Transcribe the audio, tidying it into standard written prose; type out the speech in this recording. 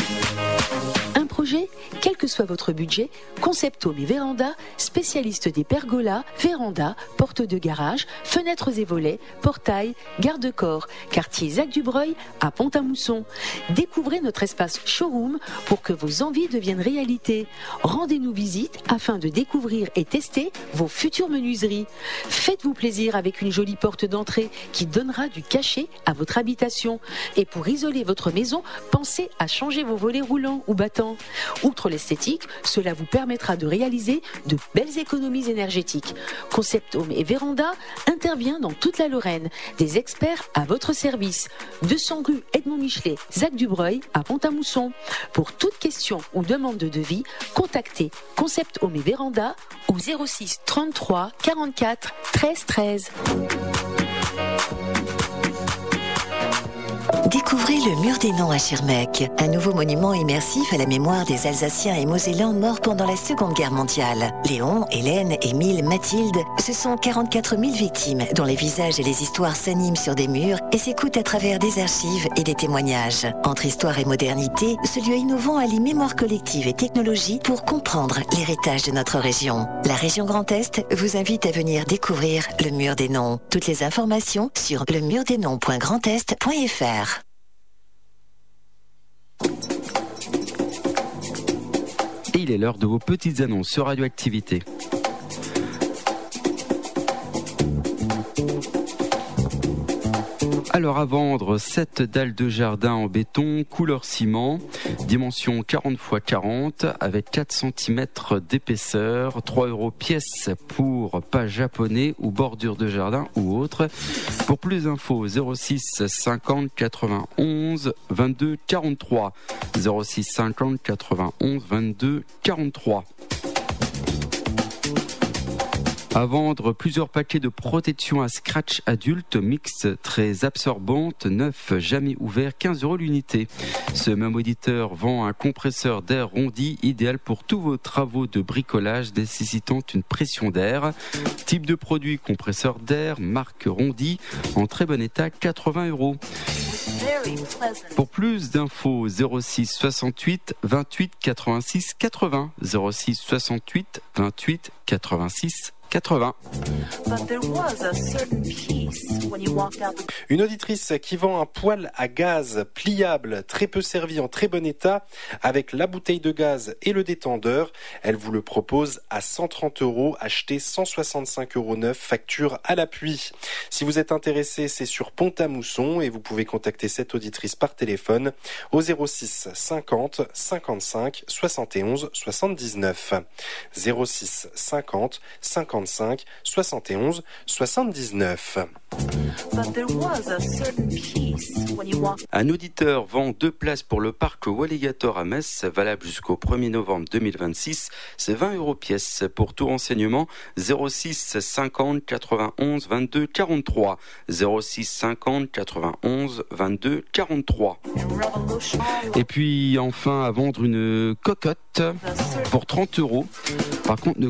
Un projet, quel que soit votre budget, Concept Home et Véranda, spécialistes des pergolas, vérandas, portes de garage, fenêtres et volets, portails, garde-corps, quartier Zac-du-Breuil à Pont-à-Mousson. Découvrez notre espace showroom pour que vos envies deviennent réalité. Rendez-nous visite afin de découvrir et tester vos futures menuiseries. Faites-vous plaisir avec une jolie porte d'entrée qui donnera du cachet à votre habitation. Et pour isoler votre maison, pensez à changer vos volets roulants ou battants. Outre l'esthétique, cela vous permettra de réaliser de belles économies énergétiques. Concept Home et Véranda intervient dans toute la Lorraine. Des experts à votre service. 200 rue Edmond Michelet, Zac-du-Breuil à Pont-à-Mousson. Pour toute question ou demande de devis, contactez Concept Home et Véranda au 06 33 44 13 13. Découvrez le Mur des Noms à Schirmeck, un nouveau monument immersif à la mémoire des Alsaciens et Mosellans morts pendant la Seconde Guerre mondiale. Léon, Hélène, Émile, Mathilde, ce sont 44 000 victimes dont les visages et les histoires s'animent sur des murs et s'écoutent à travers des archives et des témoignages. Entre histoire et modernité, ce lieu innovant allie mémoire collective et technologie pour comprendre l'héritage de notre région. La région Grand Est vous invite à venir découvrir le Mur des Noms. Toutes les informations sur lemurdesnoms.grandest.fr. Et il est l'heure de vos petites annonces sur Radioactivité. Alors à vendre 7 dalles de jardin en béton, couleur ciment, dimension 40 x 40 avec 4 cm d'épaisseur, 3 € pièce pour pas japonais ou bordure de jardin ou autre. Pour plus d'infos, 06 50 91 22 43. 06 50 91 22 43. À vendre plusieurs paquets de protection à scratch adulte mix très absorbante, neuf, jamais ouvert, 15 € l'unité. Ce même auditeur vend un compresseur d'air rondi idéal pour tous vos travaux de bricolage nécessitant une pression d'air. Type de produit, compresseur d'air, marque rondi, en très bon état, 80 €. Pour plus d'infos, 06 68 28 86 80. 06 68 28 86 80. Une auditrice qui vend un poêle à gaz pliable, très peu servi, en très bon état, avec la bouteille de gaz et le détendeur. Elle vous le propose à 130 €, acheté 165 € neuf, facture à l'appui. Si vous êtes intéressé, c'est sur Pont-à-Mousson et vous pouvez contacter cette auditrice par téléphone au 06 50 55 71 79. 06 50 55 71 79. Un auditeur vend 2 places pour le parc Walligator à Metz, valable jusqu'au 1er novembre 2026. C'est 20 € pièce. Pour tout renseignement, 06 50 91 22 43. 06 50 91 22 43. Et puis enfin à vendre une cocotte pour 30 €. Par contre, ne